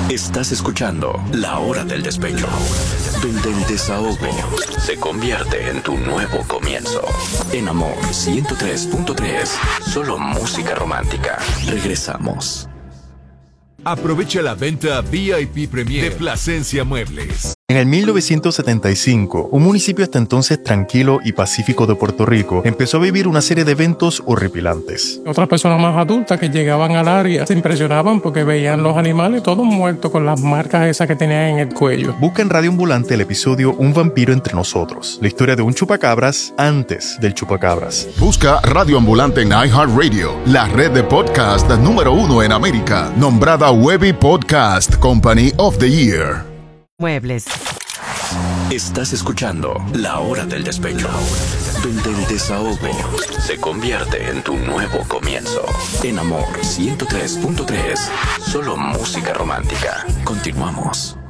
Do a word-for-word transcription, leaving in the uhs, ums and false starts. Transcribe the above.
Estás escuchando La Hora del Despecho, donde el desahogo se convierte en tu nuevo comienzo. En Amor ciento tres punto tres, solo música romántica. Regresamos. Aprovecha la venta V I P Premier de Plasencia Muebles. En el mil novecientos setenta y cinco, un municipio hasta entonces tranquilo y pacífico de Puerto Rico empezó a vivir una serie de eventos horripilantes. Otras personas más adultas que llegaban al área se impresionaban porque veían los animales todos muertos con las marcas esas que tenían en el cuello. Busca en Radio Ambulante el episodio Un vampiro entre nosotros, la historia de un chupacabras antes del chupacabras. Busca Radio Ambulante en iHeartRadio, la red de podcast número uno en América, nombrada Webby Podcast Company of the Year. Muebles. Estás escuchando La Hora del Despecho, donde el desahogo se convierte en tu nuevo comienzo. En Amor ciento tres punto tres, solo música romántica. Continuamos.